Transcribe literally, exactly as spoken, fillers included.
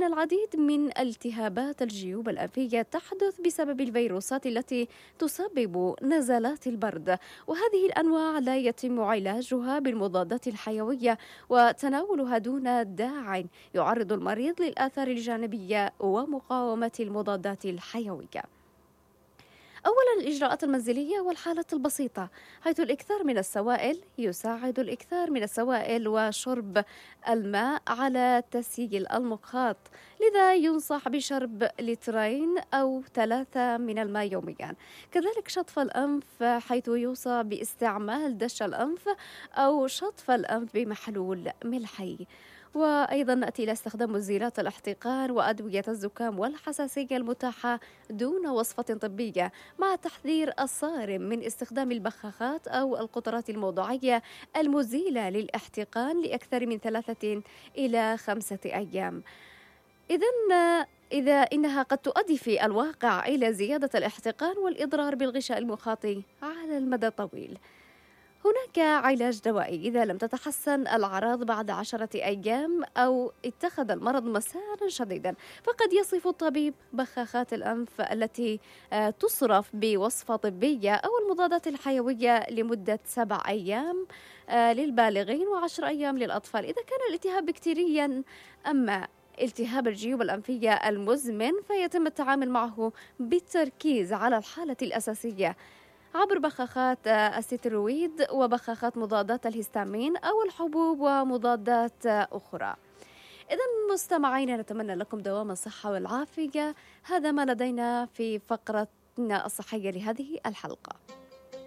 إن العديد من التهابات الجيوب الأنفية تحدث بسبب الفيروسات التي تسبب نزلات البرد، وهذه الأنواع لا يتم علاجها بالمضادات الحيوية، وتناولها دون داع يعرض المريض للآثار الجانبية ومقاومة المضادات الحيوية. أولا، الإجراءات المنزلية والحالة البسيطة، حيث الإكثار من السوائل يساعد الإكثار من السوائل وشرب الماء على تسييل المخاط، لذا ينصح بشرب لترين أو ثلاثة من الماء يوميا. كذلك شطف الأنف، حيث يوصى باستعمال دش الأنف أو شطف الأنف بمحلول ملحي. وأيضا نأتي إلى استخدام مزيلات الاحتقان وأدوية الزكام والحساسية المتاحة دون وصفة طبية، مع تحذير الصارم من استخدام البخاخات أو القطرات الموضعية المزيلة للاحتقان لأكثر من ثلاثة إلى خمسة أيام. إذن إذا إنها قد تؤدي في الواقع إلى زيادة الاحتقان والإضرار بالغشاء المخاطي على المدى الطويل. هناك علاج دوائي إذا لم تتحسن الأعراض بعد عشرة أيام أو اتخذ المرض مسارا شديدا، فقد يصف الطبيب بخاخات الأنف التي آه، تصرف بوصفة طبية أو المضادات الحيوية لمدة سبع أيام آه، للبالغين وعشر أيام للأطفال إذا كان الالتهاب بكتيريا. أما التهاب الجيوب الأنفية المزمن فيتم التعامل معه بالتركيز على الحالة الأساسية عبر بخاخات آه، الستيرويد وبخاخات مضادات الهستامين أو الحبوب ومضادات آه، أخرى. إذا مستمعينا، نتمنى لكم دوام الصحة والعافية. هذا ما لدينا في فقرتنا الصحية لهذه الحلقة.